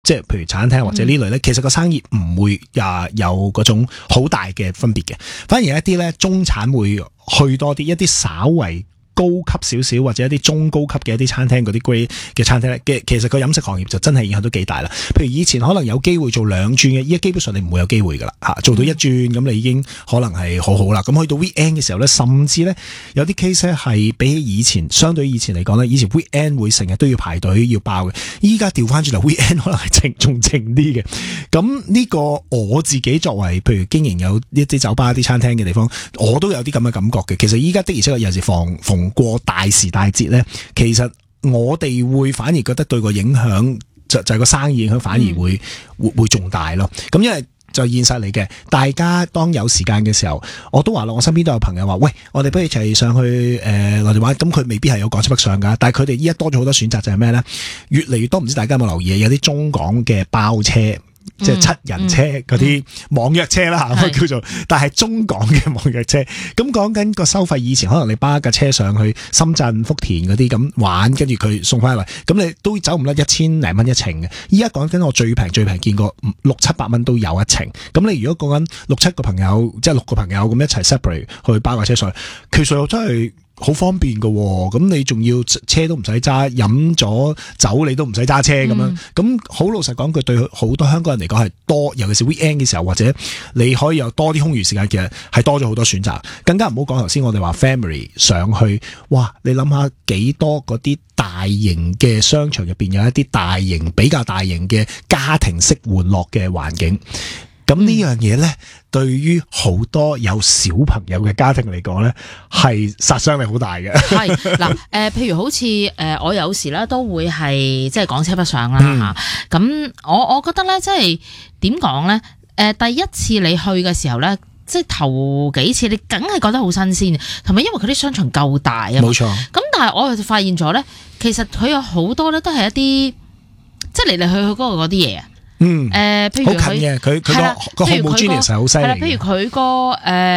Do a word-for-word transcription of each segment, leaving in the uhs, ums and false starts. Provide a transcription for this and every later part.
即係譬如茶餐廳或者呢類咧，其實個生意唔會啊有嗰種好大嘅分別嘅，反而一啲咧中產會去多啲，一啲稍為高級少少或者一啲中高級嘅一啲餐廳，嗰啲 grade 嘅餐廳咧嘅，其實個飲食行業就真係影響都幾大啦。譬如以前可能有機會做兩轉嘅，依家基本上你唔會有機會噶啦吓，做到一轉咁你已經可能係好好啦。咁去到 weekend 嘅時候咧，甚至咧有啲 case 咧係比起以前，相對以前嚟講咧，以前 weekend 會成日都要排隊要爆嘅，依家調翻轉頭 weekend 可能係靜仲靜啲嘅。咁呢個我自己作為譬如經營有一啲酒吧、啲餐廳嘅地方，我都有啲咁嘅感覺嘅。其實依家的而且確有時逢逢過大時大節咧，其實我哋會反而覺得對個影響就就係個生意影響反而會、嗯、會會重大咯。咁因為就現實嚟嘅，大家當有時間嘅時候，我都話啦，我身邊都有朋友話，喂，我哋不如一齊上去誒內地玩。咁佢未必係有港車北上噶，但係佢哋依家多咗好多選擇，就係咩咧？越嚟越多，唔知大家有冇留意，有啲中港嘅包車。即係七人車嗰啲網約車啦吓，叫做，但係中港嘅網約車。咁講緊個收費，以前可能你包架車上去深圳、福田嗰啲咁玩，跟住佢送翻嚟，咁你都走唔甩一千零蚊一程嘅。依家講緊我最平最平見過六七百蚊都有一程。咁你如果講緊六七個朋友，即係六個朋友咁一齊 separate 去包架車上去，其實又真係好方便噶，咁你仲要車都唔使揸，飲咗酒你都唔使揸車咁樣，咁好老實講句，對好多香港人嚟講係多，尤其是 weekend 嘅時候，或者你可以有多啲空餘時間，其實係多咗好多選擇。更加唔好講頭先我哋話 family 上去，哇！你諗下幾多嗰啲大型嘅商場入邊有一啲大型比較大型嘅家庭式玩樂嘅環境。咁呢樣嘢咧，對於好多有小朋友嘅家庭嚟講咧，係殺傷力好大嘅。 係嗱，誒，譬如好似誒、呃，我有時咧都會係即係港車北上啦吓。咁、嗯、我我覺得咧，即係點講咧？誒、呃，第一次你去嘅時候咧，即係頭幾次你梗係覺得好新鮮，同埋因為佢啲商場夠大啊。冇錯。咁但係我又發現咗咧，其實佢有好多咧都係一啲即係嚟嚟去去嗰個嗰啲嘢啊。嗯，誒、呃，譬如佢好近嘅，佢佢個個項目專業係好犀利嘅。 譬如佢個誒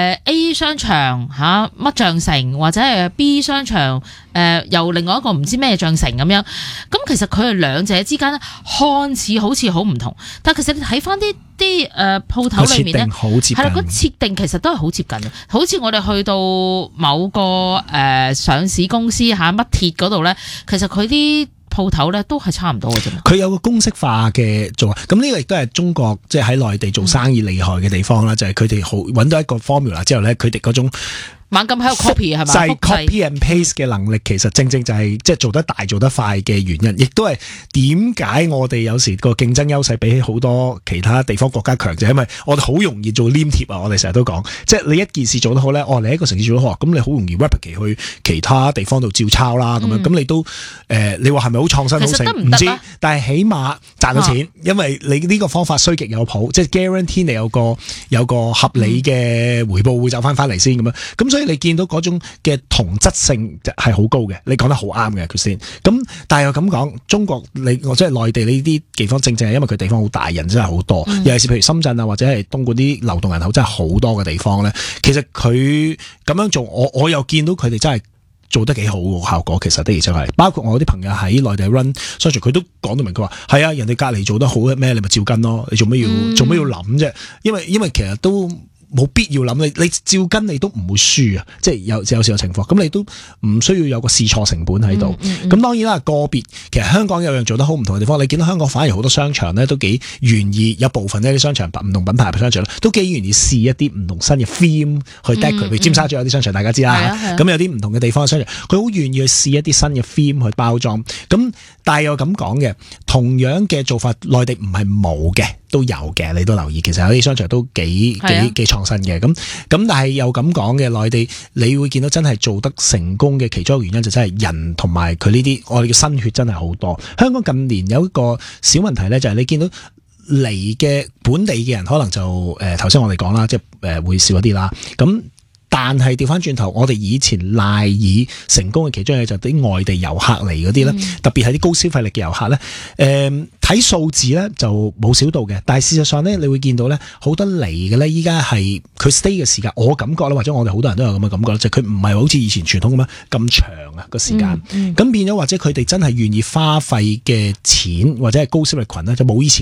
A 商場吓乜象城，或者係 B 商場誒由、呃、另外一個唔知咩象城咁樣，咁其實佢哋兩者之間咧看似好似好唔同，但係其實你睇翻啲啲誒鋪頭裏面咧，係啦，個設定其實都係好接近嘅。好似我哋去到某個誒、呃、上市公司吓乜鐵嗰度咧，其實佢啲鋪頭咧都係差唔多嘅啫。 佢有個公式化嘅做，咁呢個亦都係中國即係喺內地做生意厲害嘅地方啦、嗯。就係佢哋好揾到一個 formula 之後咧，佢哋嗰種猛咁喺度 copy 係嘛， 就係 copy and paste 嘅能力，其實正正就係即係做得大做得快嘅原因，亦都係點解我哋有時個競爭優勢比起好多其他地方國家強，就係因為我哋好容易做黏貼啊！我哋成日都講，即係你一件事做得好咧，哦，你一個城市做得好，咁你好容易 replicate 去其他地方度照抄啦，咁、嗯、樣咁你都誒、呃，你話係咪好創新好成？唔知，但係起碼賺到錢、啊，因為你呢個方法衰極有譜，即係 guarantee 你有個有個合理嘅回報會走翻翻嚟先咁樣，咁所以你見到嗰種嘅同質性係好高嘅，你講得好啱嘅佢先。咁但係又咁講，中國你我即係內地呢啲地方，正正係因為佢地方好大，人真係好多、嗯，尤其是譬如深圳啊或者係東莞啲流動人口真係好多嘅地方咧。其實佢咁樣做，我我又見到佢哋真係做得幾好嘅效果。其實的而且確係，包括我啲朋友喺內地 run， 所以佢都講到明，佢話係啊，人哋隔離做得好咩，你咪照跟咯，你做咩要、嗯、做咩要諗啫？因為因為其實都冇必要諗，你你照跟你都唔會輸啊！即係有有時有情況，咁你都唔需要有個試錯成本喺度。咁、嗯嗯、當然啦，個別其實香港有樣做得好唔同嘅地方，你見到香港反而好多商場咧都幾願意，有部分呢啲商場唔同品牌嘅商場咧都幾願意試一啲唔同新嘅 theme 去 decorate。譬如尖沙咀有啲商場大家知啦，咁、嗯、有啲唔同嘅地方嘅商場，佢好願意去試一啲新嘅 theme 去包裝。咁但係又咁講嘅，同樣嘅做法，內地唔係冇嘅。都有嘅，你都留意，其實有啲商場都幾幾幾創新嘅。咁咁，但係又咁講嘅，內地你會見到真係做得成功嘅其中一個原因就真係人同埋佢呢啲我哋嘅新血真係好多。香港近年有一個小問題咧，就係、是、你見到嚟嘅本地嘅人可能就誒頭先我哋講啦，即係誒會少一啲啦。咁但係調翻轉頭，我哋以前賴以成功嘅其中一個就係啲外地遊客嚟嗰啲咧，特別係啲高消費力嘅遊客咧，誒睇數字咧就冇少到嘅，但係事實上咧，你會見到咧好多嚟嘅咧，依家係佢 stay 嘅時間，我感覺咧，或者我哋好多人都有咁嘅感覺，就係佢唔係好似以前傳統咁樣咁長啊個時間，咁、嗯嗯、變咗或者佢哋真係願意花費嘅錢或者係高消費群咧，就冇以前。